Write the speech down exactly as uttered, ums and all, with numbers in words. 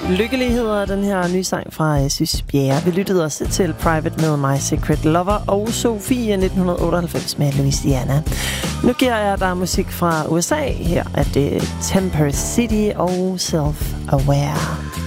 Lykkeligheder, den her nye sang fra Sys Bjerre. Vi lyttede også til Private med My Secret Lover og Sofie nitten otteoghalvfems med Louisiana. Nu giver jeg dig musik fra U S A. Her er det Temper City og Self Aware.